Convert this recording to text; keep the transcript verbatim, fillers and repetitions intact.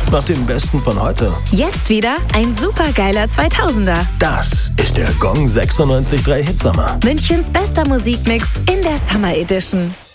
nach dem Besten von heute. Jetzt wieder ein supergeiler zweitausender. Das ist der Gong sechsundneunzig Komma drei Hitsommer. Münchens bester Musikmix in der Summer Edition.